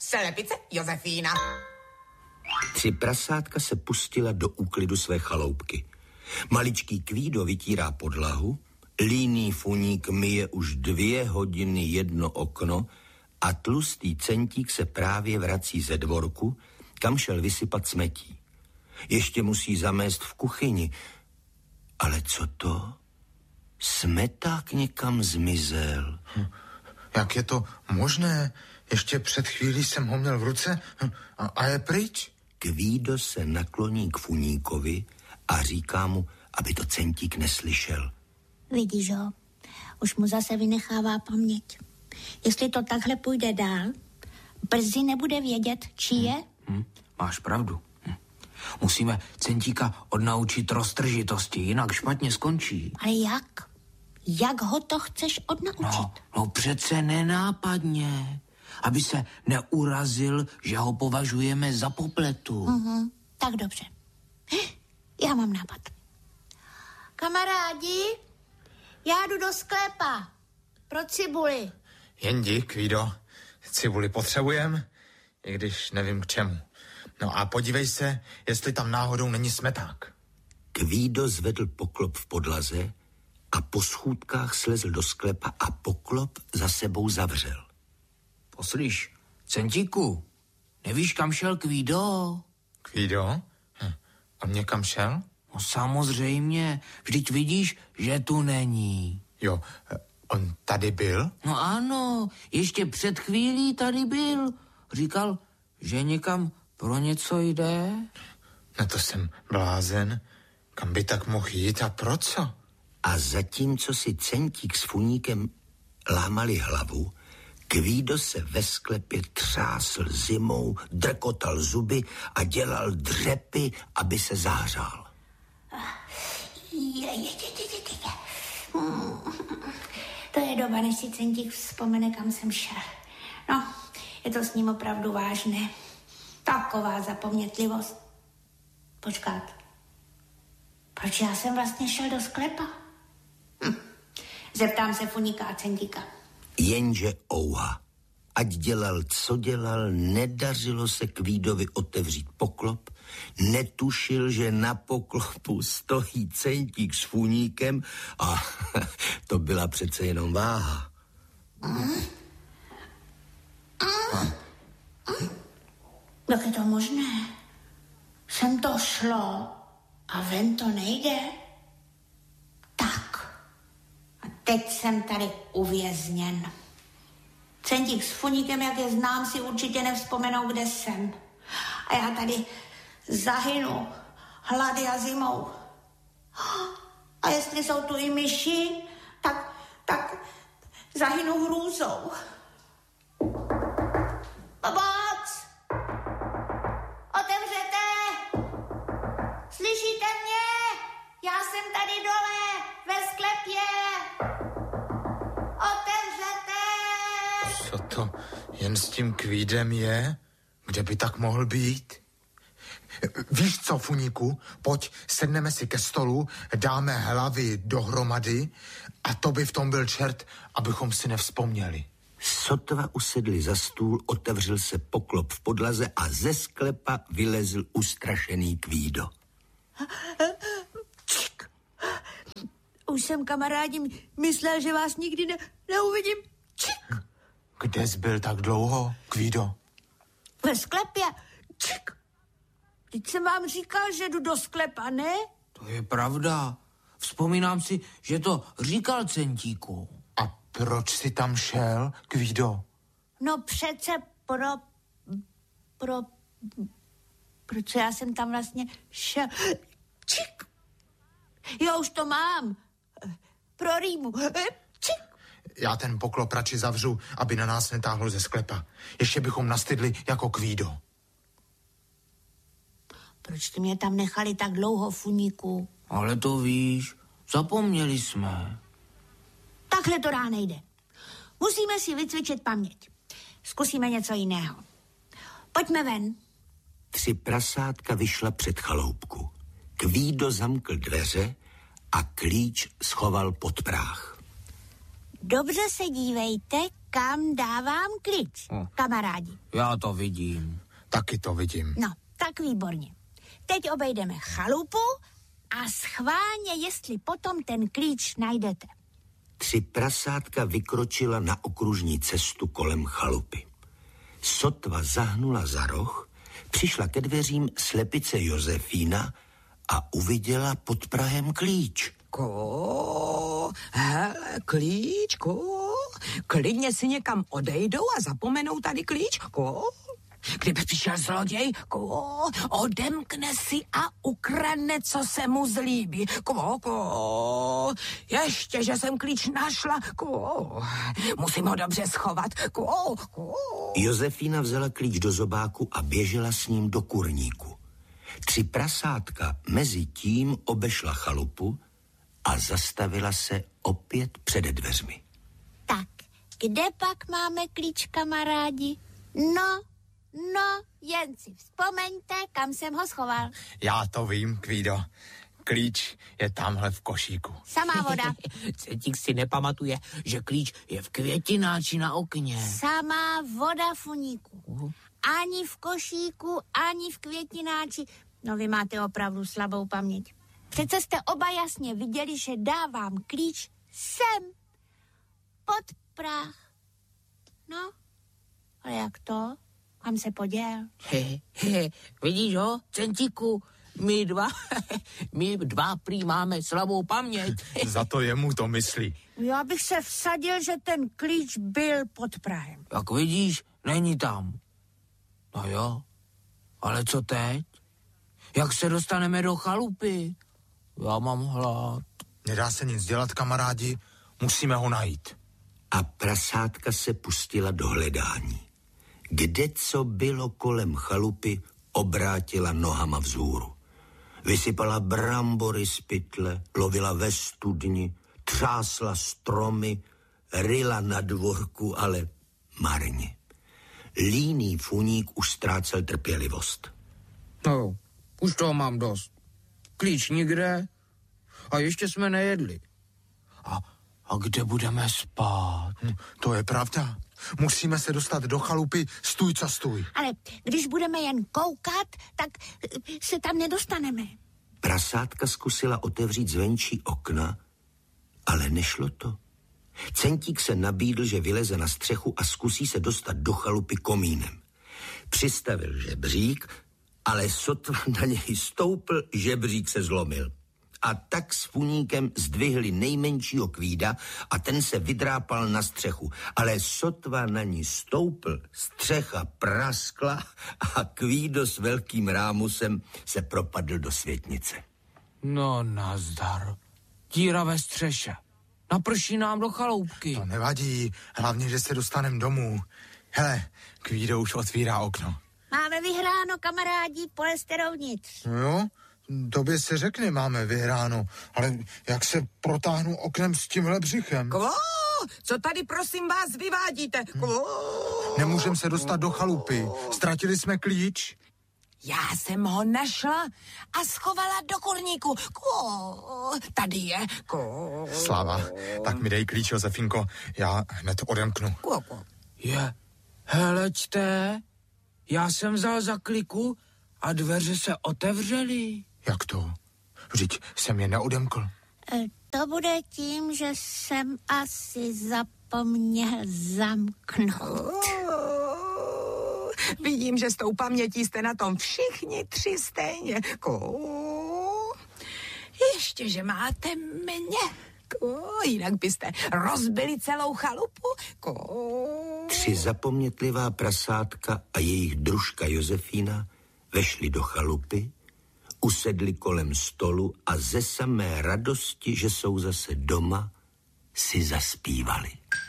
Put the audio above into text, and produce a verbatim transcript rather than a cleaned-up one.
Slepice Josefína. Tři prasátka se pustila do úklidu své chaloupky. Maličký Kvído vytírá podlahu, líný Funík myje už dvě hodiny jedno okno a tlustý Centík se právě vrací ze dvorku, kam šel vysypat smetí. Ještě musí zamést v kuchyni. Ale co to? Smeták někam zmizel. Hm, jak je to možné? Ještě před chvílí jsem ho měl v ruce a, a je pryč. Kvído se nakloní k Funíkovi a říká mu, aby to Centík neslyšel. Vidíš ho, už mu zase vynechává paměť. Jestli to takhle půjde dál, brzy nebude vědět, čí je. Hm, hm, máš pravdu. Hm. Musíme Centíka odnaučit roztržitosti, jinak špatně skončí. Ale jak? Jak ho to chceš odnaučit? No, no přece nenápadně, aby se neurazil, že ho považujeme za popletu. Uh-huh. Tak dobře. Já mám nápad. Kamarádi, já jdu do sklepa pro cibuli. Jendi, Kvído, cibuli potřebujem, i když nevím k čemu. No a podívej se, jestli tam náhodou není smeták. Kvído zvedl poklop v podlaze a po schůdkách slezl do sklepa a poklop za sebou zavřel. Poslyš, Centíku, nevíš, kam šel Kvído? Kvído? Hm. On někam šel? No samozřejmě, vždyť vidíš, že tu není. Jo, on tady byl? No ano, ještě před chvílí tady byl. Říkal, že někam pro něco jde. No to jsem blázen. Kam by tak mohl jít a pro co? A zatímco si Centík s Funíkem lámali hlavu, Kvído se ve sklepě třásl zimou, drkotal zuby a dělal dřepy, aby se zahřál. Je, je, je, je, je, je. Hmm. To je doba, než si Centík vzpomene, kam jsem šel. No, je to s ním opravdu vážné. Taková zapomnětlivost. Počkat. Proč já jsem vlastně šel do sklepa? Hm. Zeptám se Funíka a Centíka. Jenže ouha. Ať dělal, co dělal, nedařilo se Kvídovi otevřít poklop, netušil, že na poklopu stojí Centík s Funíkem a to byla přece jenom váha. Mm. Mm. Mm. Jak je to možné? Sem to šlo a ven to nejde? Tak. A teď jsem tady uvězněn. Centík s Funíkem, jak je znám, si určitě nevzpomenou, kde jsem. A já tady zahynu hlady a zimou. A jestli jsou tu i myši, tak, tak zahynu hrůzou. Pomoc! Otevřete! Slyšíte mě? Já jsem tady dole, ve sklepě. Otevřete! Co to jen s tím Kvídem je? Kde by tak mohl být? Víš co, Funíku? Pojď, sedneme si ke stolu, dáme hlavy dohromady a to by v tom byl čert, abychom si nevzpomněli. Sotva usedli za stůl, otevřel se poklop v podlaze a ze sklepa vylezl ustrašený Kvído. Čik. Už jsem, kamarádi, myslel, že vás nikdy ne- neuvidím. Čik. Kde jsi byl tak dlouho, Kvído? Ve sklepě. Čik. Teď jsem vám říkal, že jdu do sklepa, ne? To je pravda. Vzpomínám si, že to říkal Centíku. A proč jsi tam šel, Kvído? No přece pro... Pro... Proč já jsem tam vlastně šel? Čik. Já už to mám. Pro rýmu. Čik. Já ten poklop radši zavřu, aby na nás netáhlo ze sklepa. Ještě bychom nastydli jako Kvído. Proč jste mě tam nechali tak dlouho, Funíku? Ale to víš, zapomněli jsme. Takhle to dá nejde. Musíme si vycvičit paměť. Zkusíme něco jiného. Pojďme ven. Tři prasátka vyšla před chaloupku. Kvído zamkl dveře a klíč schoval pod práh. Dobře se dívejte, kam dávám klíč, Hm. kamarádi. Já to vidím. Taky to vidím. No, tak výborně. Teď obejdeme chalupu a schválně, jestli potom ten klíč najdete. Tři prasátka vykročila na okružní cestu kolem chalupy. Sotva zahnula za roh, přišla ke dveřím slepice Josefína a uviděla pod prahem klíč. Ko, hele, klíč, ko, klidně si někam odejdou a zapomenou tady klíč, ko. Kdyby přišel zloděj, ko, odemkne si a ukradne, co se mu zlíbí. Ko, ko, ještě, že jsem klíč našla, ko, musím ho dobře schovat, ko, ko. Josefína vzala klíč do zobáku a běžela s ním do kurníku. Tři prasátka mezi tím obešla chalupu a zastavila se opět před dveřmi. Tak, kde pak máme klíč, kamarádi? No, no, jen si vzpomeňte, kam jsem ho schoval. Já to vím, Kvído. Klíč je tamhle v košíku. Samá voda. Centík si nepamatuje, že klíč je v květináči na okně. Samá voda, Funíku. Ani v košíku, ani v květináči. No, vy máte opravdu slabou paměť. Přece jste oba jasně viděli, že dávám klíč sem, pod prach. No, ale jak to? Kam se poděl? He, he, vidíš ho, Centíku? My dva, my dva prý máme slabou paměť. Za to jemu to myslí. Já bych se vsadil, že ten klíč byl pod prahem. Jak vidíš, není tam. No jo, ale co teď? Jak se dostaneme do chalupy? Já mám hlad. Nedá se nic dělat, kamarádi, musíme ho najít. A prasátka se pustila do hledání. Kde co bylo kolem chalupy, obrátila nohama vzhůru. Vysypala brambory z pytle, lovila ve studni, třásla stromy, ryla na dvorku, ale marně. Líný Funík už ztrácel trpělivost. No, už toho mám dost. Klíč nikde a ještě jsme nejedli. A, a kde budeme spát? Hm, to je pravda. Musíme se dostat do chalupy, stůj co stůj. Ale když budeme jen koukat, tak se tam nedostaneme. Prasátka zkusila otevřít zvenčí okna, ale nešlo to. Centík se nabídl, že vyleze na střechu a zkusí se dostat do chalupy komínem. Přistavil žebřík, ale sotva na něj stoupl, žebřík se zlomil. A tak s Funíkem zdvihli nejmenšího Kvída a ten se vydrápal na střechu. Ale sotva na ní stoupl, střecha praskla a Kvído s velkým rámusem se propadl do světnice. No nazdar. Díra ve střeše. Naprší nám do chaloupky. To nevadí, hlavně, že se dostanem domů. Hele, Kvído už otvírá okno. Máme vyhráno, kamarádi, poleste uvnitř. No jo, tobě se řekne, máme vyhráno, ale jak se protáhnu oknem s tímhle břichem? Kvo, co tady prosím vás vyvádíte? Kvo? Nemůžem se dostat do chalupy, ztratili jsme klíč. Já jsem ho našla a schovala do kurníku. Kvo, tady je. Kvo. Sláva, tak mi dej klíč, Josefinko, já hned odemknu. Kvo, kvo. Je, heleďte, já jsem vzal za kliku a dveře se otevřely. Jak to? Vždyť jsem je neodemkl. E, to bude tím, že jsem asi zapomněl zamknout. Oh, vidím, že s tou pamětí jste na tom všichni tři stejně. Ko, ještě, že máte mě. Ko, jinak byste rozbili celou chalupu. Ko. Tři zapomnětlivá prasátka a jejich družka Josefína vešli do chalupy, usedli kolem stolu a ze samé radosti, že jsou zase doma, si zaspívali.